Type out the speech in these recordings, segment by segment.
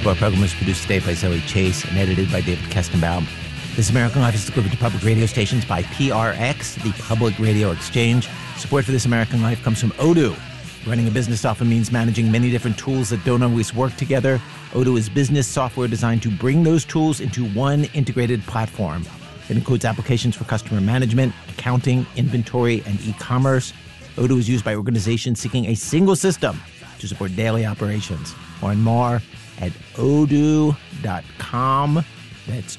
Our program was produced today by Zoe Chase and edited by David Kestenbaum. This American Life is delivered to public radio stations by PRX, the Public Radio Exchange. Support for This American Life comes from Odoo. Running a business often means managing many different tools that don't always work together. Odoo is business software designed to bring those tools into one integrated platform. It includes applications for customer management, accounting, inventory, and e-commerce. Odoo is used by organizations seeking a single system to support daily operations. Learn more at odoo.com. That's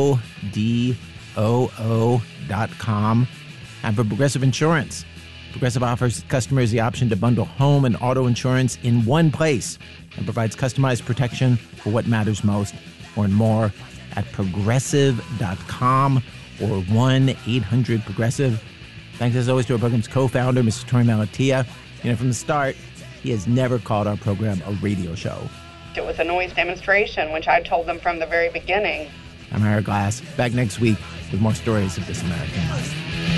ODOO.com. And for Progressive Insurance, Progressive offers customers the option to bundle home and auto insurance in one place and provides customized protection for what matters most. Learn more at progressive.com or 1-800-PROGRESSIVE. Thanks as always to our program's co-founder, Mr. Torey Malatia. From the start, he has never called our program a radio show. It was a noise demonstration, which I told them from the very beginning. I'm Ira Glass, back next week with more stories of This American Life.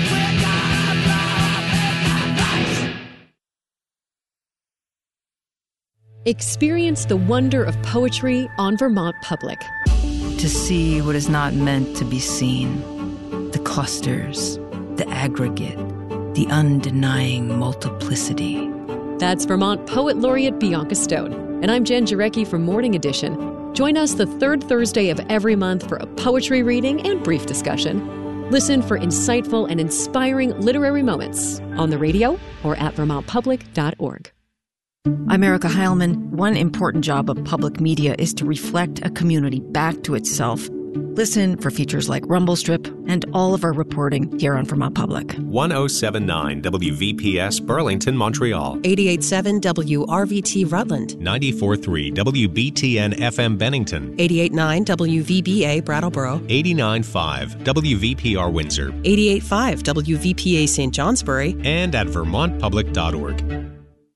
Experience the wonder of poetry on Vermont Public. To see what is not meant to be seen. The clusters, the aggregate, the undenying multiplicity. That's Vermont Poet Laureate Bianca Stone. And I'm Jen Jarecki from Morning Edition. Join us the third Thursday of every month for a poetry reading and brief discussion. Listen for insightful and inspiring literary moments on the radio or at vermontpublic.org. I'm Erica Heilman. One important job of public media is to reflect a community back to itself. Listen for features like Rumble Strip and all of our reporting here on Vermont Public. 1079 WVPS Burlington, Montreal. 88.7 WRVT Rutland. 94.3 WBTN FM Bennington. 88.9 WVBA Brattleboro. 89.5 WVPR Windsor. 88.5 WVPA St. Johnsbury. And at vermontpublic.org.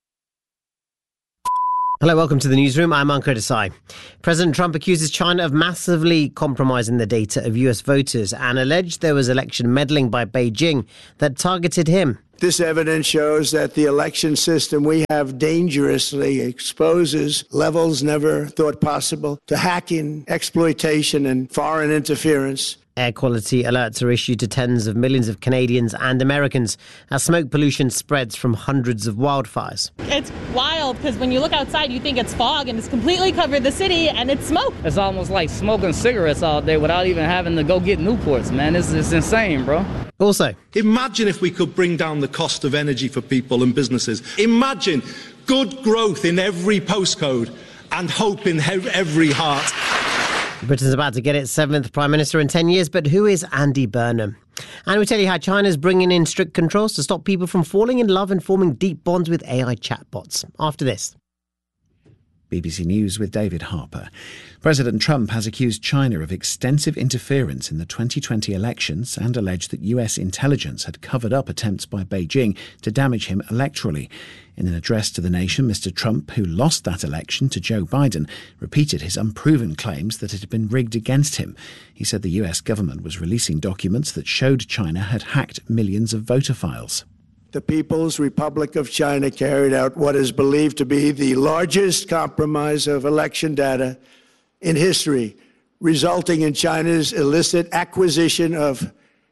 Hello, welcome to the newsroom. I'm Ankur Desai. President Trump accuses China of massively compromising the data of US voters and alleged there was election meddling by Beijing that targeted him. This evidence shows that the election system we have dangerously exposes levels never thought possible to hacking, exploitation, and foreign interference. Air quality alerts are issued to tens of millions of Canadians and Americans as smoke pollution spreads from hundreds of wildfires. It's wild because when you look outside, you think it's fog and it's completely covered the city and it's smoke. It's almost like smoking cigarettes all day without even having to go get Newports, man. It's insane, bro. Also, imagine if we could bring down the cost of energy for people and businesses. Imagine good growth in every postcode and hope in every heart. Britain's about to get its 7th Prime Minister in 10 years, but who is Andy Burnham? And we tell you how China's bringing in strict controls to stop people from falling in love and forming deep bonds with AI chatbots. After this. BBC News with David Harper. President Trump has accused China of extensive interference in the 2020 elections and alleged that US intelligence had covered up attempts by Beijing to damage him electorally. In an address to the nation, Mr. Trump, who lost that election to Joe Biden, repeated his unproven claims that it had been rigged against him. He said the US government was releasing documents that showed China had hacked millions of voter files. The People's Republic of China carried out what is believed to be the largest compromise of election data in history, resulting in China's illicit acquisition of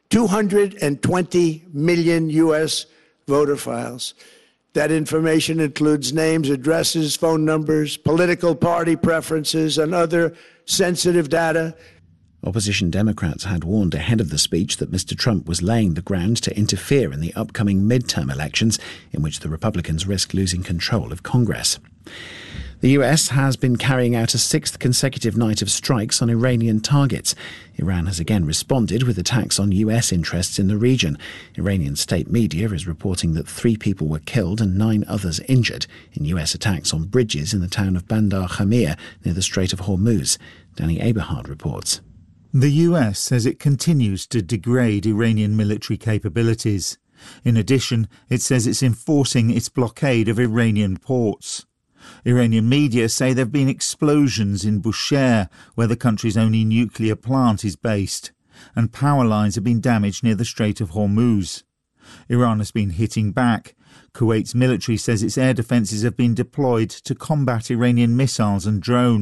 220 million U.S. voter files. That information includes names, addresses, phone numbers, political party preferences, and other sensitive data. Opposition Democrats had warned ahead of the speech that Mr. Trump was laying the ground to interfere in the upcoming midterm elections, in which the Republicans risk losing control of Congress. The US has been carrying out a 6th consecutive night of strikes on Iranian targets. Iran has again responded with attacks on US interests in the region. Iranian state media is reporting that 3 people were killed and 9 others injured in US attacks on bridges in the town of Bandar Khamir near the Strait of Hormuz. Danny Eberhard reports. The US says it continues to degrade Iranian military capabilities. In addition, it says it's enforcing its blockade of Iranian ports. Iranian media say there have been explosions in Bushehr, where the country's only nuclear plant is based, and power lines have been damaged near the Strait of Hormuz. Iran has been hitting back. Kuwait's military says its air defences have been deployed to combat Iranian missiles and drones.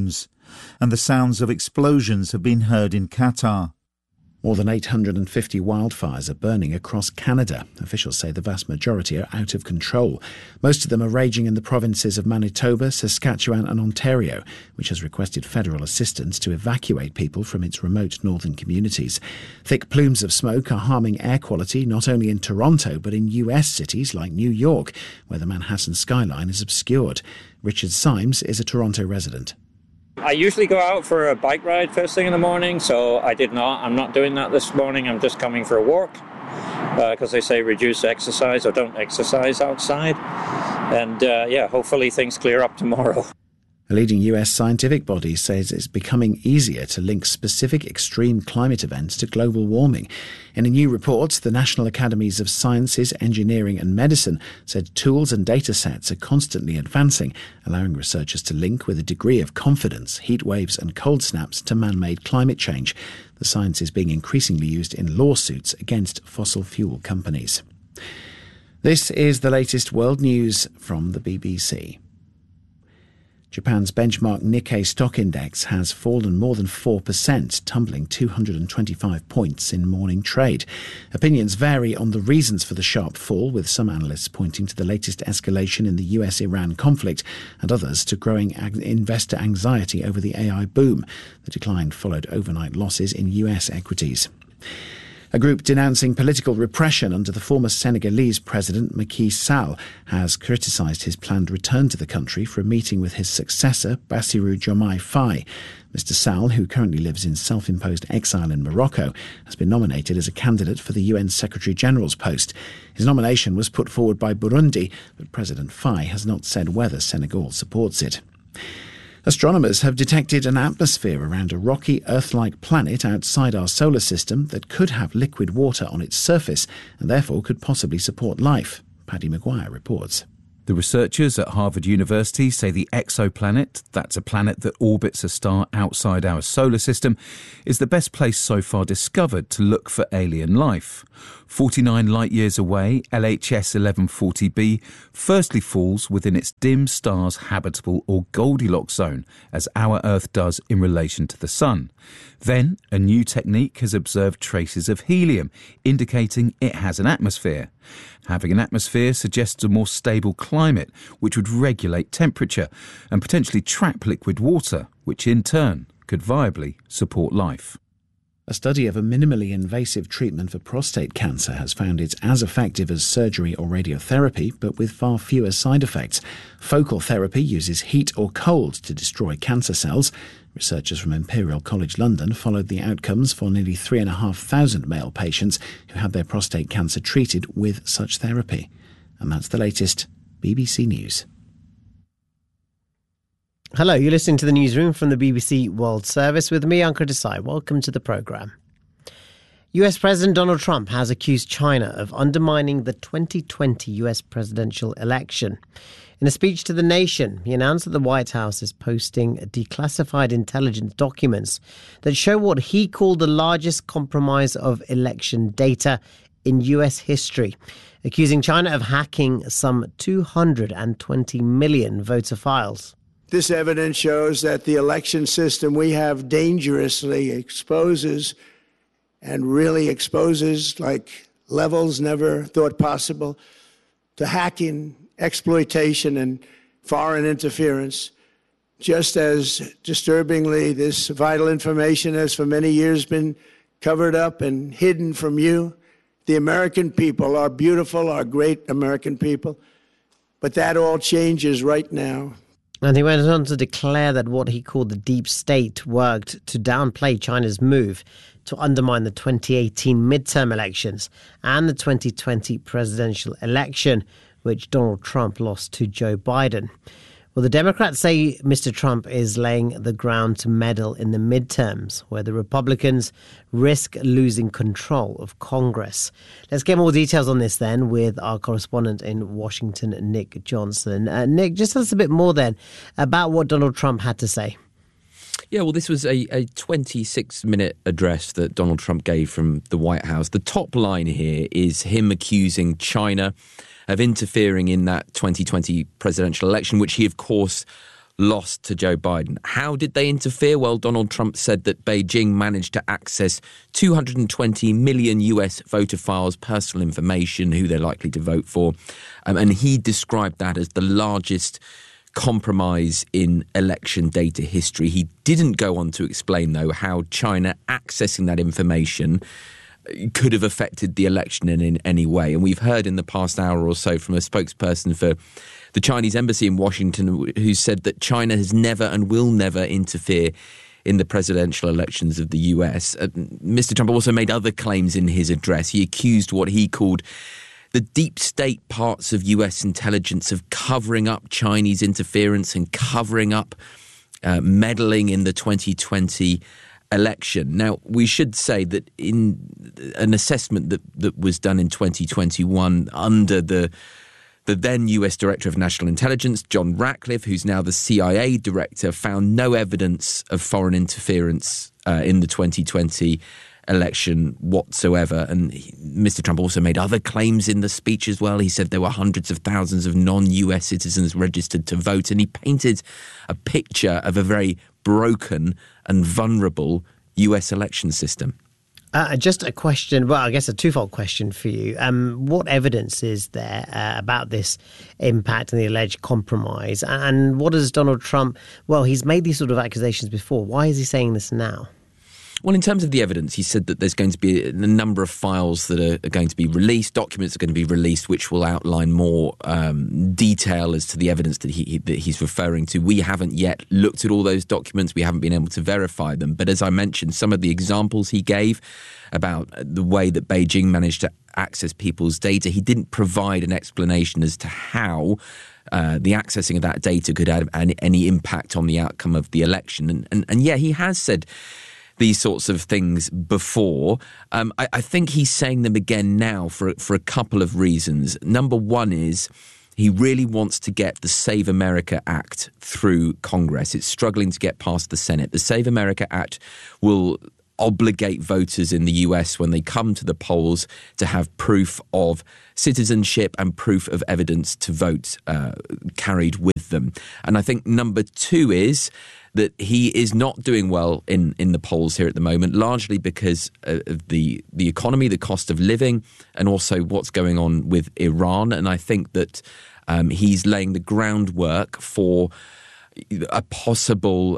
And the sounds of explosions have been heard in Qatar. More than 850 wildfires are burning across Canada. Officials say the vast majority are out of control. Most of them are raging in the provinces of Manitoba, Saskatchewan and Ontario, which has requested federal assistance to evacuate people from its remote northern communities. Thick plumes of smoke are harming air quality not only in Toronto but in US cities like New York, where the Manhattan skyline is obscured. Richard Symes is a Toronto resident. I usually go out for a bike ride first thing in the morning, so I'm not doing that this morning. I'm just coming for a walk because they say reduce exercise or don't exercise outside. And hopefully things clear up tomorrow. A leading US scientific body says it's becoming easier to link specific extreme climate events to global warming. In a new report, the National Academies of Sciences, Engineering and Medicine said tools and data sets are constantly advancing, allowing researchers to link with a degree of confidence heat waves and cold snaps to man-made climate change. The science is being increasingly used in lawsuits against fossil fuel companies. This is the latest world news from the BBC. Japan's benchmark Nikkei stock index has fallen more than 4%, tumbling 225 points in morning trade. Opinions vary on the reasons for the sharp fall, with some analysts pointing to the latest escalation in the US-Iran conflict and others to growing investor anxiety over the AI boom. The decline followed overnight losses in US equities. A group denouncing political repression under the former Senegalese president Macky Sall has criticised his planned return to the country for a meeting with his successor, Bassirou Diomaye Faye. Mr Sall, who currently lives in self-imposed exile in Morocco, has been nominated as a candidate for the UN Secretary-General's post. His nomination was put forward by Burundi, but President Faye has not said whether Senegal supports it. Astronomers have detected an atmosphere around a rocky Earth-like planet outside our solar system that could have liquid water on its surface and therefore could possibly support life. Paddy Maguire reports. The researchers at Harvard University say the exoplanet, that's a planet that orbits a star outside our solar system, is the best place so far discovered to look for alien life. 49 light-years away, LHS 1140b firstly falls within its dim star's habitable or Goldilocks zone, as our Earth does in relation to the Sun. Then, a new technique has observed traces of helium, indicating it has an atmosphere. Having an atmosphere suggests a more stable climate, which would regulate temperature and potentially trap liquid water, which in turn could viably support life. A study of a minimally invasive treatment for prostate cancer has found it's as effective as surgery or radiotherapy, but with far fewer side effects. Focal therapy uses heat or cold to destroy cancer cells. Researchers from Imperial College London followed the outcomes for nearly 3,500 male patients who had their prostate cancer treated with such therapy. And that's the latest. BBC News. Hello, you're listening to the newsroom from the BBC World Service with me, Ankur Desai. Welcome to the programme. US President Donald Trump has accused China of undermining the 2020 US presidential election. In a speech to the nation, he announced that the White House is posting declassified intelligence documents that show what he called the largest compromise of election data in US history, accusing China of hacking some 220 million voter files. This evidence shows that the election system we have dangerously exposes like levels never thought possible to hacking, exploitation, and foreign interference. Just as disturbingly, this vital information has for many years been covered up and hidden from you, the American people, our beautiful, our great American people. But that all changes right now. And he went on to declare that what he called the deep state worked to downplay China's move to undermine the 2018 midterm elections and the 2020 presidential election, which Donald Trump lost to Joe Biden. Well, the Democrats say Mr. Trump is laying the ground to meddle in the midterms, where the Republicans risk losing control of Congress. Let's get more details on this then with our correspondent in Washington, Nick Johnson. Nick, just tell us a bit more then about what Donald Trump had to say. Yeah, well, this was a 26-minute address that Donald Trump gave from the White House. The top line here is him accusing China of interfering in that 2020 presidential election, which he, of course, lost to Joe Biden. How did they interfere? Well, Donald Trump said that Beijing managed to access 220 million US voter files, personal information, who they're likely to vote for. And he described that as the largest compromise in election data history. He didn't go on to explain, though, how China accessing that information could have affected the election in any way. And we've heard in the past hour or so from a spokesperson for the Chinese embassy in Washington who said that China has never and will never interfere in the presidential elections of the US. Mr. Trump also made other claims in his address. He accused what he called the deep state parts of US intelligence of covering up Chinese interference and covering up meddling in the 2020 election. Now, we should say that in an assessment that was done in 2021 under the then US Director of National Intelligence, John Ratcliffe, who's now the CIA Director, found no evidence of foreign interference in the 2020 election whatsoever. And Mr. Trump also made other claims in the speech as well. He said there were hundreds of thousands of non-US citizens registered to vote, and he painted a picture of a very broken and vulnerable US election system. Just a question, well, I guess a twofold question for you. What evidence is there about this impact and the alleged compromise? And what does Donald Trump, well, he's made these sort of accusations before. Why is he saying this now? Well, in terms of the evidence, he said that there's going to be a number of files that are going to be released, documents are going to be released, which will outline more detail as to the evidence that he's referring to. We haven't yet looked at all those documents. We haven't been able to verify them. But as I mentioned, some of the examples he gave about the way that Beijing managed to access people's data, he didn't provide an explanation as to how the accessing of that data could have any impact on the outcome of the election. And yeah, he has said these sorts of things before. I think he's saying them again now for a couple of reasons. Number one is he really wants to get the Save America Act through Congress. It's struggling to get past the Senate. The Save America Act will obligate voters in the US when they come to the polls to have proof of citizenship and proof of evidence to vote carried with them. And I think number two is that he is not doing well in the polls here at the moment, largely because of the economy, the cost of living, and also what's going on with Iran. And I think that he's laying the groundwork for a possible